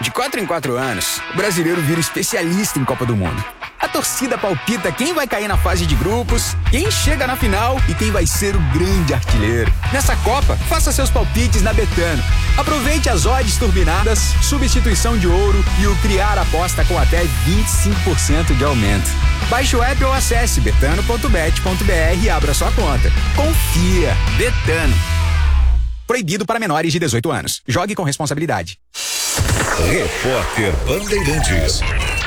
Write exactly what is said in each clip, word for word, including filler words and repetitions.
De quatro em quatro anos, o brasileiro vira especialista em Copa do Mundo. A torcida palpita quem vai cair na fase de grupos, quem chega na final e quem vai ser o grande artilheiro. Nessa Copa, faça seus palpites na Betano. Aproveite as odds turbinadas, substituição de ouro e o criar aposta com até vinte e cinco por cento de aumento. Baixe o app ou acesse betano ponto bet ponto br e abra sua conta. Confia. Betano. Proibido para menores de dezoito anos. Jogue com responsabilidade. Repórter Bandeirantes.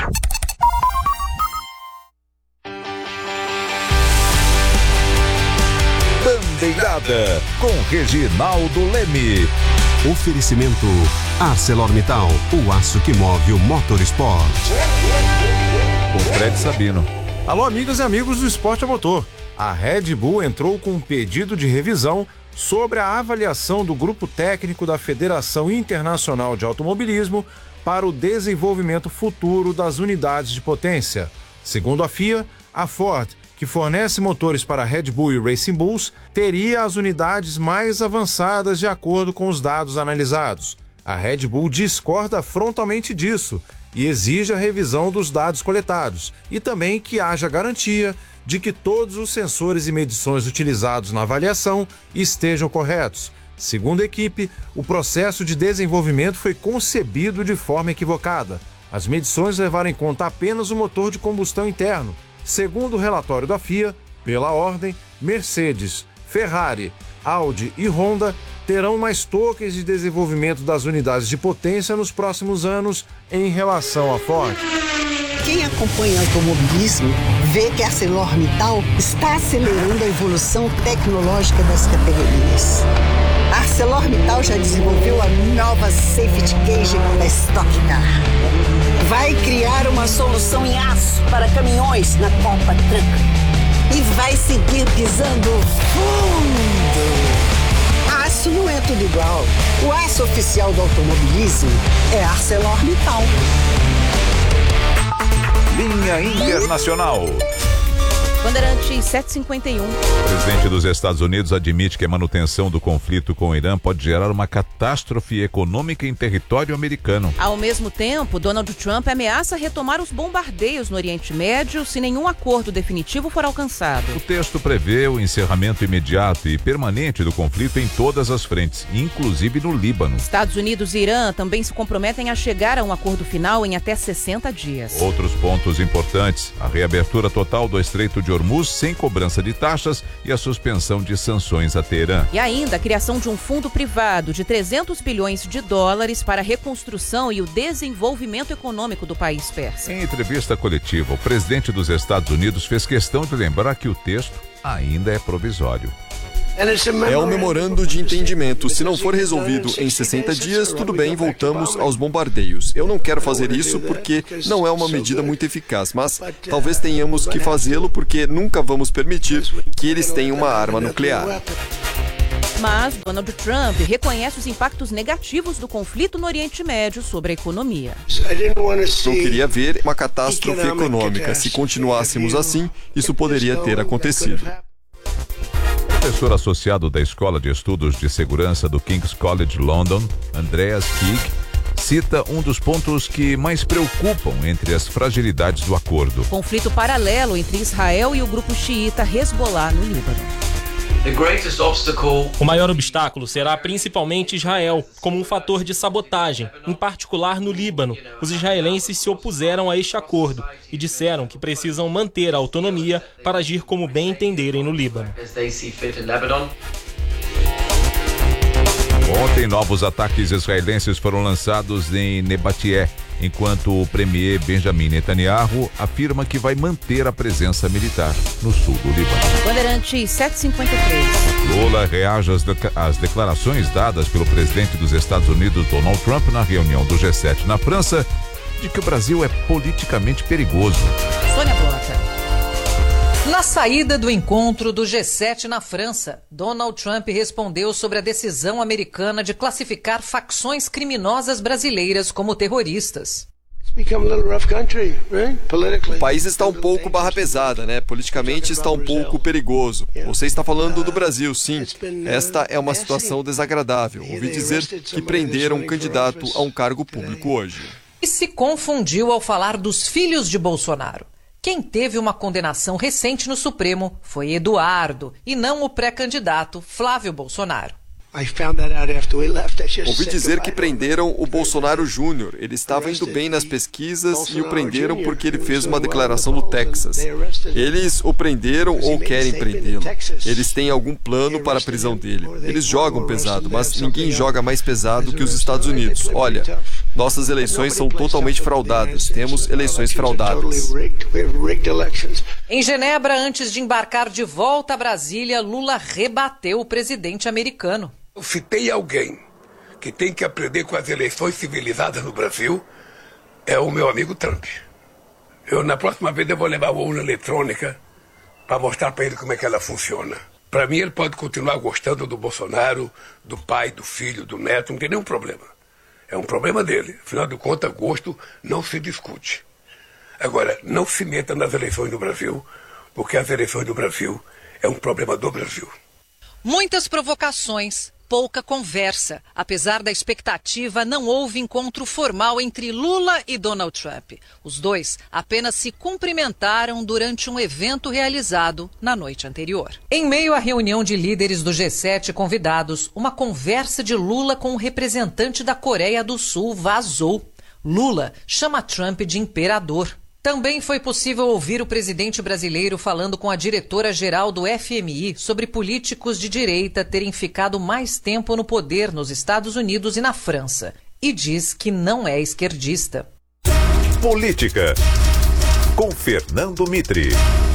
Bandeirada com Reginaldo Leme. Oferecimento ArcelorMittal, o aço que move o motorsport. Com Fred Sabino. Alô, amigas e amigos do Esporte a Motor. A Red Bull entrou com um pedido de revisão sobre a avaliação do grupo técnico da Federação Internacional de Automobilismo para o desenvolvimento futuro das unidades de potência. Segundo a F I A, a Ford, que fornece motores para a Red Bull e Racing Bulls, teria as unidades mais avançadas de acordo com os dados analisados. A Red Bull discorda frontalmente disso e exige a revisão dos dados coletados e também que haja garantia de que todos os sensores e medições utilizados na avaliação estejam corretos. Segundo a equipe, o processo de desenvolvimento foi concebido de forma equivocada. As medições levaram em conta apenas o motor de combustão interno. Segundo o relatório da F I A, pela ordem, Mercedes, Ferrari, Audi e Honda terão mais tokens de desenvolvimento das unidades de potência nos próximos anos em relação à Ford. Quem acompanha o automobilismo vê que a ArcelorMittal está acelerando a evolução tecnológica das categorias. A ArcelorMittal já desenvolveu a nova Safety Cage da Stock Car. Vai criar uma solução em aço para caminhões na Copa Truck. E vai seguir pisando fundo. Aço não é tudo igual. O aço oficial do automobilismo é ArcelorMittal. Linha Internacional. Bandeirante sete e cinquenta e um. O presidente dos Estados Unidos admite que a manutenção do conflito com o Irã pode gerar uma catástrofe econômica em território americano. Ao mesmo tempo, Donald Trump ameaça retomar os bombardeios no Oriente Médio se nenhum acordo definitivo for alcançado. O texto prevê o encerramento imediato e permanente do conflito em todas as frentes, inclusive no Líbano. Estados Unidos e Irã também se comprometem a chegar a um acordo final em até sessenta dias. Outros pontos importantes: a reabertura total do Estreito de Hormuz sem cobrança de taxas e a suspensão de sanções a Teherã. E ainda a criação de um fundo privado de trezentos bilhões de dólares para a reconstrução e o desenvolvimento econômico do país persa. Em entrevista coletiva, o presidente dos Estados Unidos fez questão de lembrar que o texto ainda é provisório. É um memorando de entendimento. Se não for resolvido em sessenta dias, tudo bem, voltamos aos bombardeios. Eu não quero fazer isso porque não é uma medida muito eficaz, mas talvez tenhamos que fazê-lo porque nunca vamos permitir que eles tenham uma arma nuclear. Mas Donald Trump reconhece os impactos negativos do conflito no Oriente Médio sobre a economia. Não queria ver uma catástrofe econômica. Se continuássemos assim, isso poderia ter acontecido. Professor associado da Escola de Estudos de Segurança do King's College London, Andreas Kieg, cita um dos pontos que mais preocupam entre as fragilidades do acordo. Conflito paralelo entre Israel e o grupo xiita Hezbollah no Líbano. O maior obstáculo será principalmente Israel, como um fator de sabotagem, em particular no Líbano. Os israelenses se opuseram a este acordo e disseram que precisam manter a autonomia para agir como bem entenderem no Líbano. Ontem, novos ataques israelenses foram lançados em Nebatie, enquanto o premier Benjamin Netanyahu afirma que vai manter a presença militar no sul do Líbano. Bandeirante sete e cinquenta e três. Lula reage às, de- às declarações dadas pelo presidente dos Estados Unidos, Donald Trump, na reunião do G sete na França, de que o Brasil é politicamente perigoso. Sônia Blota. Na saída do encontro do G sete na França, Donald Trump respondeu sobre a decisão americana de classificar facções criminosas brasileiras como terroristas. O país está um pouco barra pesada, né? Politicamente está um pouco perigoso. Você está falando do Brasil, sim. Esta é uma situação desagradável. Ouvi dizer que prenderam um candidato a um cargo público hoje. E se confundiu ao falar dos filhos de Bolsonaro. Quem teve uma condenação recente no Supremo foi Eduardo, e não o pré-candidato Flávio Bolsonaro. Ouvi dizer que prenderam o Bolsonaro Júnior. Ele estava indo bem nas pesquisas e o prenderam porque ele fez uma declaração no Texas. Eles o prenderam ou querem prendê-lo. Eles têm algum plano para a prisão dele. Eles jogam pesado, mas ninguém joga mais pesado que os Estados Unidos. Olha, nossas eleições são totalmente fraudadas. Temos eleições fraudadas. Em Genebra, antes de embarcar de volta a Brasília, Lula rebateu o presidente americano. Se tem alguém que tem que aprender com as eleições civilizadas no Brasil, é o meu amigo Trump. Eu, na próxima vez, eu vou levar a urna eletrônica para mostrar para ele como é que ela funciona. Para mim, ele pode continuar gostando do Bolsonaro, do pai, do filho, do neto, não tem nenhum problema. É um problema dele. Afinal de contas, gosto não se discute. Agora, não se meta nas eleições do Brasil, porque as eleições do Brasil é um problema do Brasil. Muitas provocações, pouca conversa. Apesar da expectativa, não houve encontro formal entre Lula e Donald Trump. Os dois apenas se cumprimentaram durante um evento realizado na noite anterior. Em meio à reunião de líderes do G sete convidados, uma conversa de Lula com o representante da Coreia do Sul vazou. Lula chama Trump de imperador. Também foi possível ouvir o presidente brasileiro falando com a diretora-geral do F M I sobre políticos de direita terem ficado mais tempo no poder nos Estados Unidos e na França. E diz que não é esquerdista. Política, com Fernando Mitre.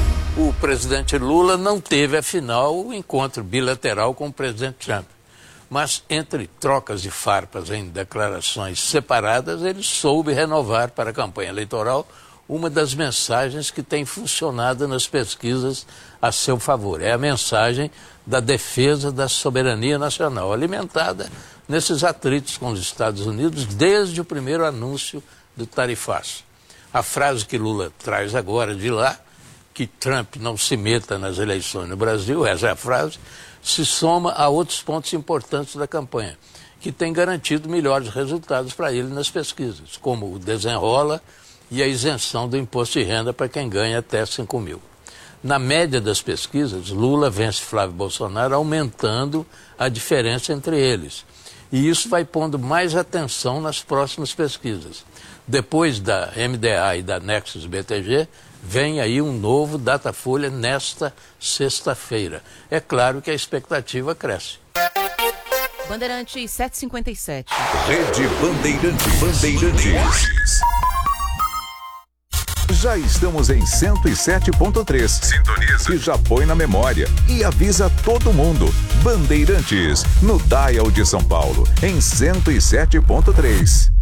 O presidente Lula não teve, afinal, o encontro bilateral com o presidente Trump. Mas, entre trocas de farpas em declarações separadas, ele soube renovar para a campanha eleitoral uma das mensagens que tem funcionado nas pesquisas a seu favor. É a mensagem da defesa da soberania nacional, alimentada nesses atritos com os Estados Unidos desde o primeiro anúncio do tarifaço. A frase que Lula traz agora de lá, que Trump não se meta nas eleições no Brasil, essa é a frase, se soma a outros pontos importantes da campanha, que tem garantido melhores resultados para ele nas pesquisas, como o desenrola e a isenção do imposto de renda para quem ganha até cinco mil. Na média das pesquisas, Lula vence Flávio Bolsonaro, aumentando a diferença entre eles. E isso vai pondo mais atenção nas próximas pesquisas. Depois da M D A e da Nexus B T G, vem aí um novo Datafolha nesta sexta-feira. É claro que a expectativa cresce. Bandeirantes sete e cinquenta e sete. Rede Bandeirantes. Bandeirantes. Já estamos em cento e sete ponto três. Sintoniza. Que já põe na memória e avisa todo mundo. Bandeirantes, no Dial de São Paulo, em cento e sete ponto três.